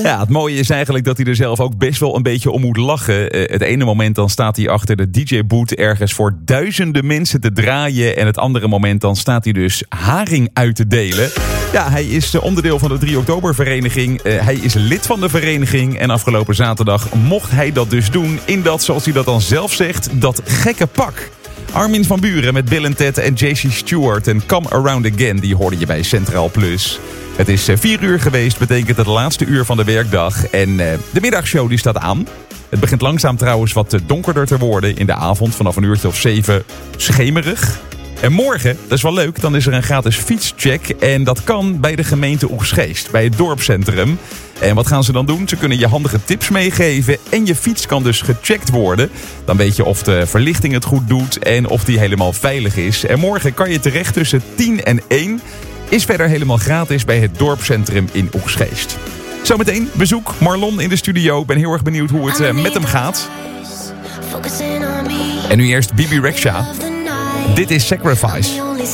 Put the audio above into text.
Ja, het mooie is eigenlijk dat hij er zelf ook best wel een beetje om moet lachen. Het ene moment dan staat hij achter de DJ-boot ergens voor duizenden mensen te draaien. En het andere moment dan staat hij dus haring uit te delen. Ja, hij is onderdeel van de 3 oktobervereniging. Hij is lid van de vereniging. En afgelopen zaterdag mocht hij dat dus doen in dat, zoals hij dat dan zelf zegt, dat gekke pak. Armin van Buuren met Bill en Ted en JC Stewart en Come Around Again, die hoorde je bij Centraal Plus. Het is 4 uur geweest, betekent het laatste uur van de werkdag. En de middagshow die staat aan. Het begint langzaam trouwens wat donkerder te worden in de avond. Vanaf een uurtje of 7 schemerig. En morgen, dat is wel leuk, dan is er een gratis fietscheck. En dat kan bij de gemeente Oegstgeest, bij het dorpscentrum. En wat gaan ze dan doen? Ze kunnen je handige tips meegeven. En je fiets kan dus gecheckt worden. Dan weet je of de verlichting het goed doet en of die helemaal veilig is. En morgen kan je terecht tussen 10 en 1. Is verder helemaal gratis bij het dorpscentrum in Oegstgeest. Zometeen bezoek Marlon in de studio. Ik ben heel erg benieuwd hoe het met hem gaat. En nu eerst Bibi Rexha. Dit is Sacrifice.